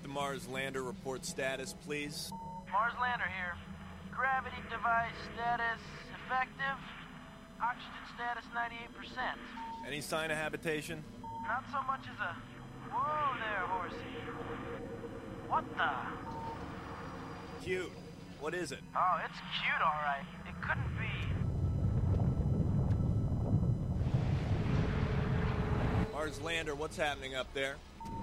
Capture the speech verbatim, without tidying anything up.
Mars lander report status, please? Mars lander here. Gravity device status effective. Oxygen status ninety-eight percent. Any sign of habitation? Not so much as a... Whoa there, horsey. What the... Cute. What is it? Oh, it's cute, all right. It couldn't be. Mars lander, what's happening up there?